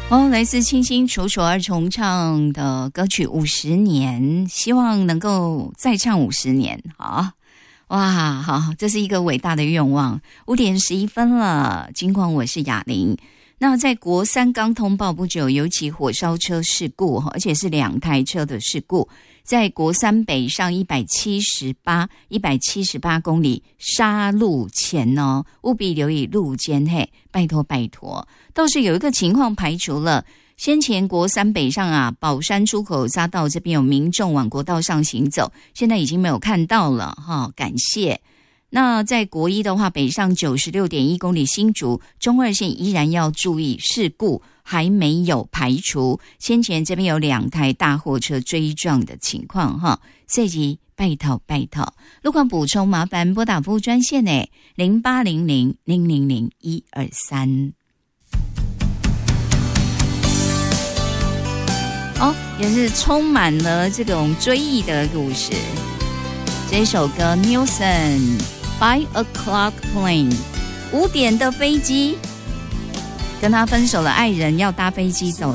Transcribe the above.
来自清新楚楚二重唱的歌曲50年，希望能够再唱50年。好，哇，好，这是一个伟大的愿望。5点11分了，金矿，我是雅玲。那在国三刚通报不久，有起火烧车事故，而且是2台车的事故，在国三北上178公里杀路前哦，务必留意路肩，嘿，拜托拜托。倒是有一个情况排除了，先前国三北上啊，宝山出口匝道这边有民众往国道上行走，现在已经没有看到了哈，感谢。那在国一的话，北上96.1公里新竹中二线依然要注意事故还没有排除，先前这边有2台大货车追撞的情况哈，这集拜托。路况补充麻烦拨打服务专线呢0800-000-123。也是充满了这种追忆的故事。这首歌 Nilsson Five O'Clock Plane 5点的飞机，跟他分手了爱人要搭飞机走